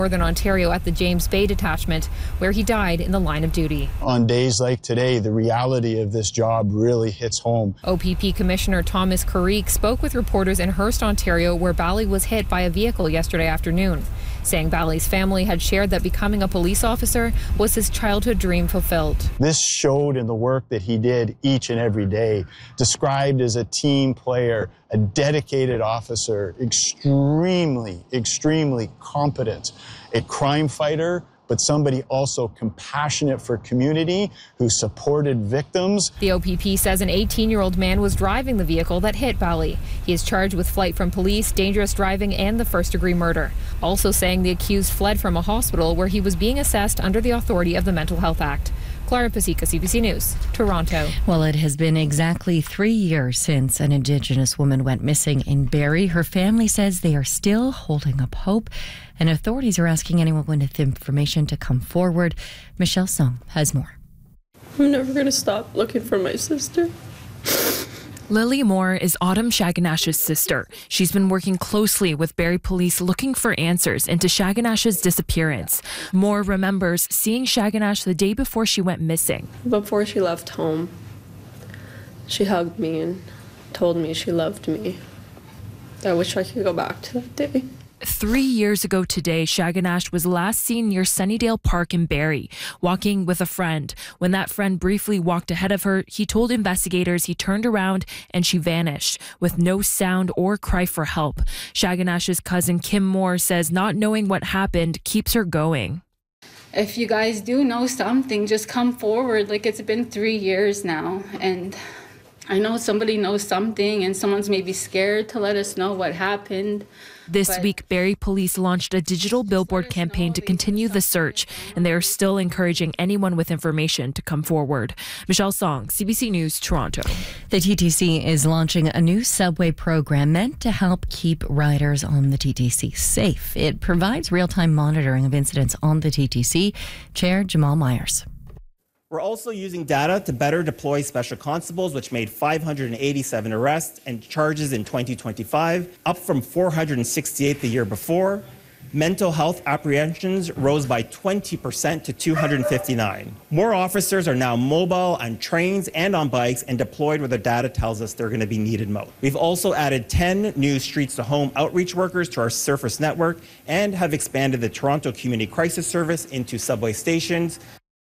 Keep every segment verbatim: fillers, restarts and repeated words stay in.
Northern Ontario at the James Bay Detachment, where he died in the line of duty. On days like today, the reality of this job really hits home. O P P Commissioner Thomas Carrique spoke with reporters in Hearst, Ontario, where Bally was hit by a vehicle yesterday afternoon, saying Bally's family had shared that becoming a police officer was his childhood dream fulfilled. This showed in the work that he did each and every day, described as a team player, a dedicated officer, extremely, extremely competent, a crime fighter, but somebody also compassionate for community who supported victims. The O P P says an eighteen-year-old man was driving the vehicle that hit Bally. He is charged with flight from police, dangerous driving, and the first-degree murder. Also saying the accused fled from a hospital where he was being assessed under the authority of the Mental Health Act. Clara Pasica, C B C News, Toronto. Well, it has been exactly three years since an Indigenous woman went missing in Barrie. Her family says they are still holding up hope, and authorities are asking anyone with information to come forward. Michelle Song has more. I'm never going to stop looking for my sister. Lily Moore is Autumn Shaganash's sister. She's been working closely with Barrie police looking for answers into Shaganash's disappearance. Moore remembers seeing Shaganash the day before she went missing. Before she left home, she hugged me and told me she loved me. I wish I could go back to that day. Three years ago today, Shaganash was last seen near Sunnydale Park in Barrie, walking with a friend. When that friend briefly walked ahead of her, he told investigators he turned around and she vanished, with no sound or cry for help. Shaganash's cousin Kim Moore says not knowing what happened keeps her going. If you guys do know something, just come forward. Like, it's been three years now, and I know somebody knows something, and someone's maybe scared to let us know what happened. This But week, Barrie police launched a digital billboard campaign to continue the search, and they are still encouraging anyone with information to come forward. Michelle Song, C B C News, Toronto. The T T C is launching a new subway program meant to help keep riders on the T T C safe. It provides real-time monitoring of incidents on the T T C. Chair Jamal Myers. We're also using data to better deploy special constables, which made five hundred eighty-seven arrests and charges in twenty twenty-five, up from four hundred sixty-eight the year before. Mental health apprehensions rose by twenty percent to two hundred fifty-nine. More officers are now mobile on trains and on bikes and deployed where the data tells us they're going to be needed most. We've also added ten new streets-to-home outreach workers to our surface network and have expanded the Toronto Community Crisis Service into subway stations.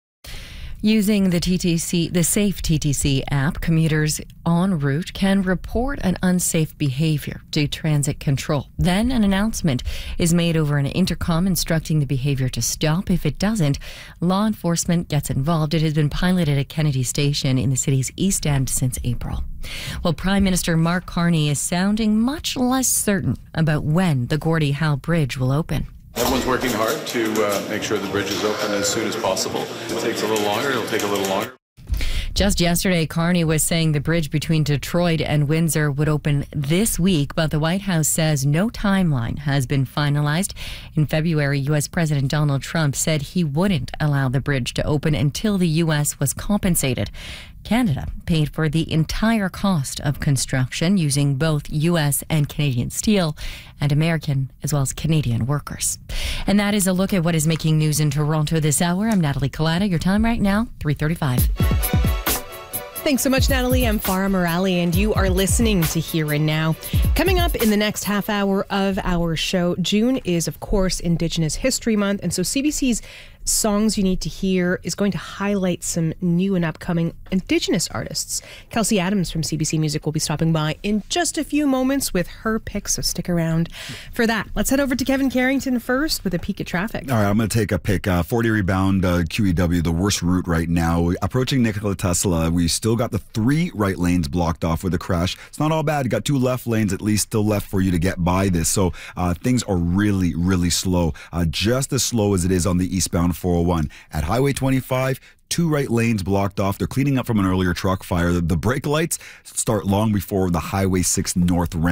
Using the T T C, the Safe T T C app, commuters en route can report an unsafe behavior to transit control. Then an announcement is made over an intercom instructing the behavior to stop. If it doesn't, law enforcement gets involved. It has been piloted at Kennedy Station in the city's East End since April. Well, Prime Minister Mark Carney is sounding much less certain about when the Gordie Howe Bridge will open. Everyone's working hard to uh, make sure the bridge is open as soon as possible. If it takes a little longer, it'll take a little longer. Just yesterday, Carney was saying the bridge between Detroit and Windsor would open this week, but the White House says no timeline has been finalized. In February, U S President Donald Trump said he wouldn't allow the bridge to open until the U S was compensated. Canada paid for the entire cost of construction using both U S and Canadian steel and American as well as Canadian workers. And that is a look at what is making news in Toronto this hour. I'm Natalie Collada. Your time right now, three thirty-five. Thanks so much, Natalie. I'm Farah Morali, and you are listening to Here and Now. Coming up in the next half hour of our show, June is, of course, Indigenous History Month, and so C B C's Songs You Need to Hear is going to highlight some new and upcoming Indigenous artists. Kelsey Adams from C B C Music will be stopping by in just a few moments with her picks, so stick around for that. Let's head over to Kevin Carrington first with a peek at traffic. All right, I'm going to take a pick. Uh, forty rebound uh, Q E W, the worst route right now. Approaching Nikola Tesla, we still got the three right lanes blocked off with a crash. It's not all bad. You got two left lanes at least still left for you to get by this. So uh, things are really, really slow. Uh, just as slow as it is on the eastbound four oh one. At Highway twenty-five, two right lanes blocked off. They're cleaning up from an earlier truck fire. The, the brake lights start long before the Highway six North ramp.